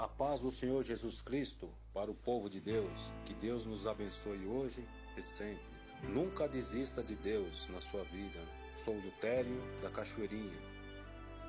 A paz do Senhor Jesus Cristo para o povo de Deus. Que Deus nos abençoe hoje e sempre. Nunca desista de Deus na sua vida. Sou Lutério da Cachoeirinha.